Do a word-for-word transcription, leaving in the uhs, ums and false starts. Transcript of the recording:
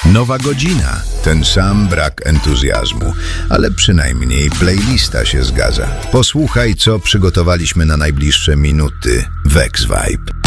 Nowa godzina, ten sam brak entuzjazmu, ale przynajmniej playlista się zgadza. Posłuchaj, co przygotowaliśmy na najbliższe minuty w X-Vibe.